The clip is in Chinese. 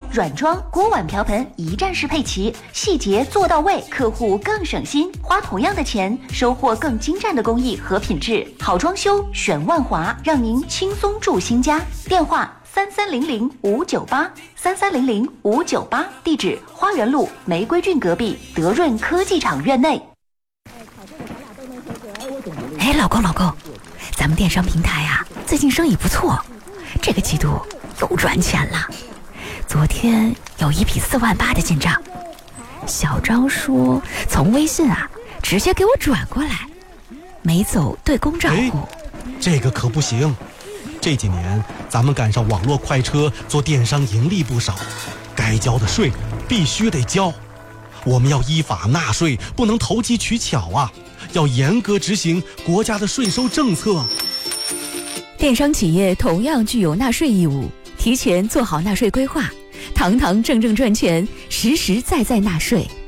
软装、锅碗瓢盆一站式配齐，细节做到位，客户更省心，花同样的钱，收获更精湛的工艺和品质。好装修选万华，让您轻松住新家。电话3300-598，3300-598，地址花园路玫瑰郡隔壁德润科技厂院内。 哎，老公，咱们电商平台啊，最近生意不错，这个季度又赚钱了。昨天有一笔4万8的进账，小张说从微信啊直接给我转过来，没走对公账户。 这个可不行，这几年咱们赶上网络快车，做电商盈利不少，该交的税必须得交。我们要依法纳税，不能投机取巧啊，要严格执行国家的税收政策。 电商企业同样具有纳税义务，提前做好纳税规划，堂堂正正赚钱，实实在在纳税。